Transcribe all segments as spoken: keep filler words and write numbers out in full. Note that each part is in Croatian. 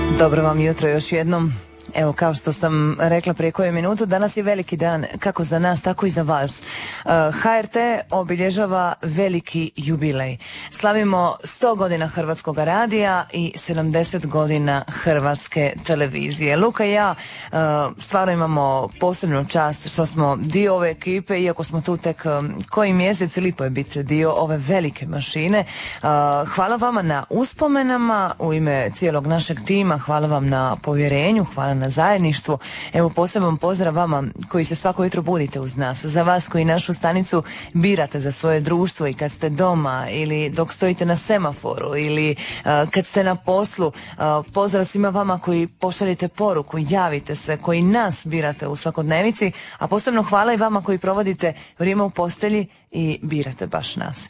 Dobro vam jutro još jednom. Evo, kao što sam rekla prije koju minutu, danas je veliki dan kako za nas, tako i za vas. H R T obilježava veliki jubilej. Slavimo sto godina Hrvatskog radija i sedamdeset godina Hrvatske televizije. Luka i ja stvarno imamo posebnu čast što smo dio ove ekipe, iako smo tu tek koji mjesec, lipo je biti dio ove velike mašine. Hvala vama na uspomenama u ime cijelog našeg tima, hvala vam na povjerenju, hvala na zajedništvu. Evo, poseban pozdrav vama koji se svako jutro budite uz nas, za vas koji našu stanicu birate za svoje društvo i kad ste doma ili dok stojite na semaforu ili uh, kad ste na poslu. Uh, pozdrav svima vama koji pošaljete poruku, javite se, koji nas birate u svakodnevici, a posebno hvala i vama koji provodite vrijeme u postelji i birate baš nas.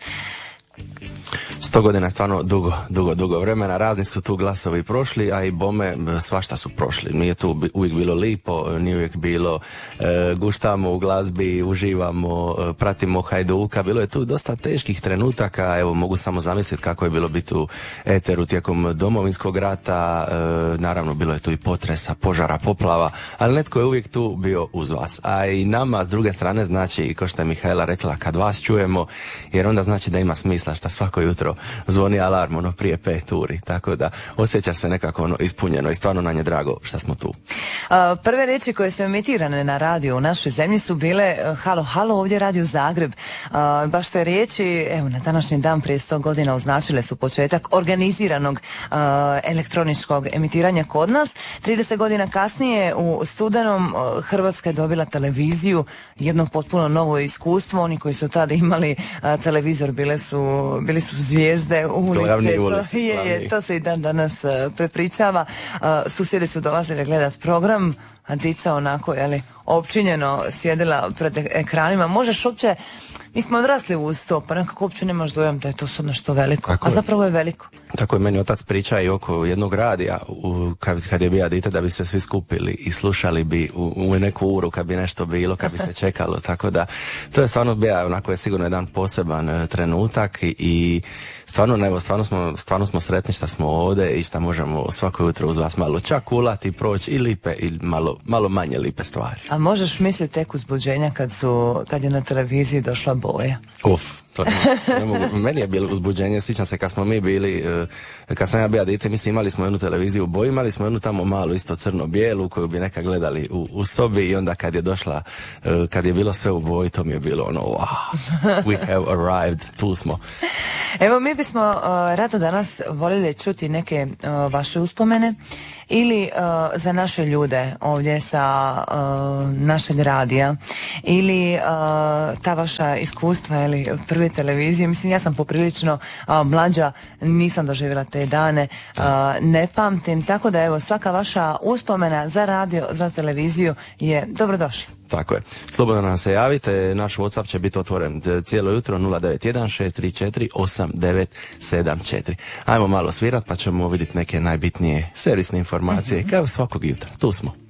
Sto godina je stvarno dugo, dugo, dugo vremena, razni su tu glasovi prošli, a i bome svašta su prošli. Nije tu uvijek bilo lipo, nije uvijek bilo e, guštamo u glazbi, uživamo, e, pratimo Hajduka, bilo je tu dosta teških trenutaka, evo mogu samo zamisliti kako je bilo biti u eteru tijekom Domovinskog rata, e, naravno bilo je tu i potresa, požara, poplava, ali netko je uvijek tu bio uz vas. A i nama s druge strane znači, kao što je Mihajla rekla, kad vas čujemo, jer onda znači da ima smisla šta svako jutro zvoni alarm ono prije pet uri, tako da osjećaš se nekako ono ispunjeno i stvarno nam je drago što smo tu. Uh, prve riječi koje su emitirane na radiju u našoj zemlji su bile uh, halo, halo, ovdje Radio Zagreb. Uh, baš te riječi, evo, na današnji dan prije sto godina označile su početak organiziranog uh, elektroničkog emitiranja kod nas. trideset godina kasnije u studenom uh, Hrvatska je dobila televiziju, jedno potpuno novo iskustvo. Oni koji su tada imali uh, televizor bile su bili su zvijezde ulice, ulici, to, je, je, to se i dan danas uh, prepričava. Uh, susjedi su dolazili gledati program, a dica onako, jeli, opčinjeno sjedila pred ekranima. Možeš uopće, mi smo odrasli uz to, pa nekako uopće nemaš dojam da je to sad nešto veliko, tako a zapravo je veliko. Tako je meni otac priča i oko jednog radija, u, kad, kad je bio dite, da bi se svi skupili i slušali bi u, u neku uru kad bi nešto bilo, kad bi se čekalo, tako da to je stvarno bio, onako je sigurno jedan poseban uh, trenutak i, i stvarno, evo, stvarno smo, stvarno smo sretni što smo ovdje i što možemo svako jutro uz vas malo čak ulati, proći i lipe i malo, malo manje lipe stvari. A možeš misliti tek uzbuđenja kad su, kad je na televiziji došla boja? Uf, to ne, ne mogu. Meni je bilo uzbuđenje, sjećam se kad smo mi bili, kad sam ja bio dite, mislim imali smo jednu televiziju u boji, imali smo jednu tamo malu isto crno-bijelu koju bi neka gledali u, u sobi i onda kad je došla, kad je bilo sve u boji, to mi je bilo ono, wow, we have arrived, tu smo. Evo, mi bismo uh, rado danas voljeli čuti neke uh, vaše uspomene ili uh, za naše ljude ovdje sa uh, našeg radija ili uh, ta vaša iskustva ili prve televizije. Mislim, ja sam poprilično uh, mlađa, nisam doživjela te dane, uh, ne pamtim, tako da evo, svaka vaša uspomena za radio, za televiziju je dobrodošla. Tako je. Slobodno nam se javite, naš WhatsApp će biti otvoren cijelo jutro nula devet jedan šest tri četiri osam devet sedam četiri. Ajmo malo svirat pa ćemo vidjeti neke najbitnije servisne informacije, kao svakog jutra. Tu smo.